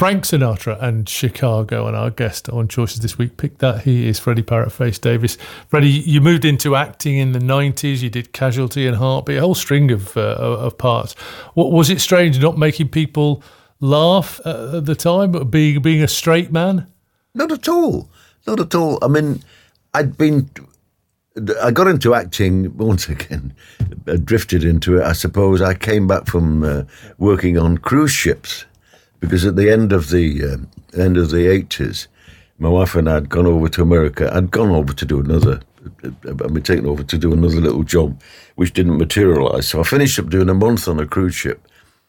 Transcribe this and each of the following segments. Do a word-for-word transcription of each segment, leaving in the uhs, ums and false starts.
Frank Sinatra and Chicago, and our guest on Choices this week picked that. He is Freddie Parrotface Davies. Freddie, you moved into acting in the nineties. You did Casualty and Heartbeat, a whole string of uh, of parts. What was it strange not making people laugh uh, at the time, being being a straight man? Not at all. Not at all. I mean, I'd been. I got into acting once again. I drifted into it. I suppose I came back from uh, working on cruise ships. Because at the end of the uh, end of the eighties, my wife and I had gone over to America. I'd gone over to do another, I'd been taken over to do another little job, which didn't materialise. So I finished up doing a month on a cruise ship.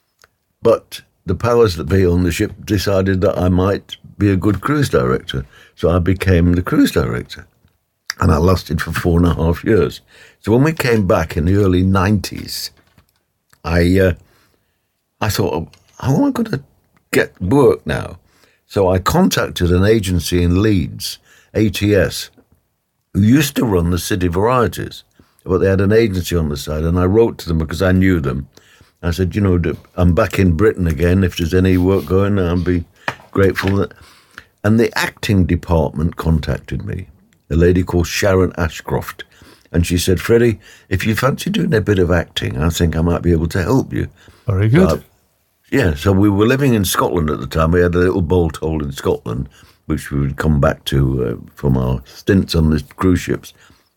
But the powers that be on the ship decided that I might be a good cruise director. So I became the cruise director. And I lasted for four and a half years. So when we came back in the early nineties, I, uh, I thought, how am I going to get work now? So I contacted an agency in Leeds, A T S, who used to run the City Varieties, but they had an agency on the side, and I wrote to them because I knew them. I said, you know, I'm back in Britain again. If there's any work going, I'll be grateful. That. And the acting department contacted me, a lady called Sharon Ashcroft, and she said, Freddie, if you fancy doing a bit of acting, I think I might be able to help you. Very good. Uh, Yeah, so we were living in Scotland at the time. We had a little bolt hole in Scotland, which we would come back to uh, from our stints on the cruise ships.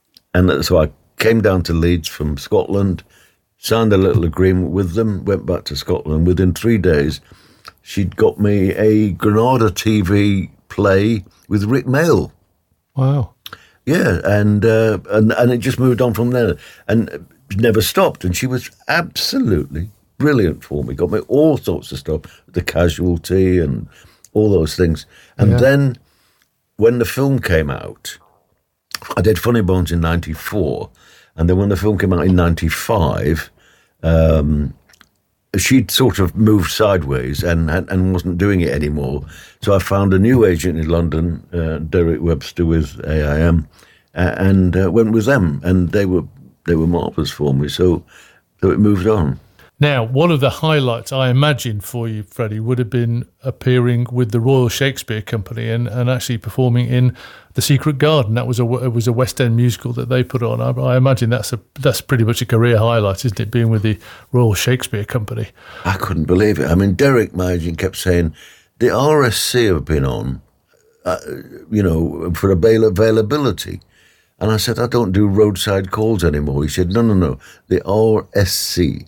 And so I came down to Leeds from Scotland, signed a little agreement with them, went back to Scotland. Within three days, she'd got me a Granada T V play with Rick Mayall. Wow. Yeah, and, uh, and, and it just moved on from there. And it never stopped. And she was absolutely brilliant for me, got me all sorts of stuff, The Casualty and all those things. And yeah. Then when the film came out, I did Funny Bones in ninety-four, and then when the film came out in ninety-five, um, she'd sort of moved sideways and, and and wasn't doing it anymore. So I found a new agent in London, uh, Derek Webster with A I M, uh, and uh, went with them, and they were they were marvellous for me. So so it moved on. Now, one of the highlights, I imagine, for you, Freddie, would have been appearing with the Royal Shakespeare Company and, and actually performing in The Secret Garden. That was a it was a West End musical that they put on. I, I imagine that's a that's pretty much a career highlight, isn't it, being with the Royal Shakespeare Company? I couldn't believe it. I mean, Derek, my agent, kept saying, the R S C have been on, uh, you know, for avail- availability. And I said, I don't do roadside calls anymore. He said, no, no, no, the R S C.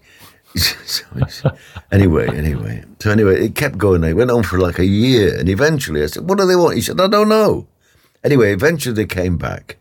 so anyway, anyway. So anyway, it kept going. It went on for like a year. And eventually I said, what do they want? He said, I don't know. Anyway, eventually they came back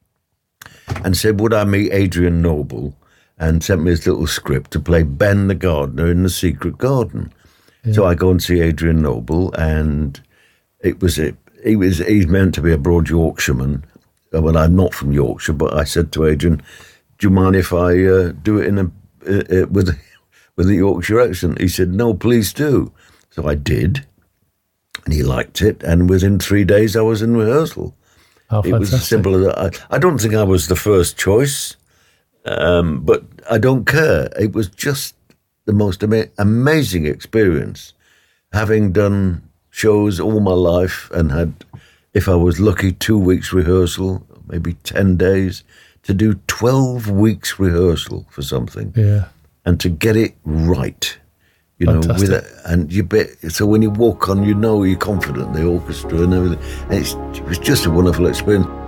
and said, would I meet Adrian Noble? And sent me this little script to play Ben the gardener in The Secret Garden. Yeah. So I go and see Adrian Noble, and it was it. He was he's meant to be a broad Yorkshireman. Well, I'm not from Yorkshire, but I said to Adrian, do you mind if I uh, do it in a uh, uh, with with a Yorkshire accent? He said, no, please do. So I did, and he liked it. And within three days, I was in rehearsal. Oh, it was as simple as that. I, I don't think I was the first choice, um, but I don't care. It was just the most ama- amazing experience, having done shows all my life and had, if I was lucky, two weeks rehearsal, maybe ten days, to do twelve weeks rehearsal for something. Yeah. And to get it right, you know, Fantastic. with it, and you bet. So when you walk on, you know you're confident, the orchestra and everything. And it's, it was just a wonderful experience.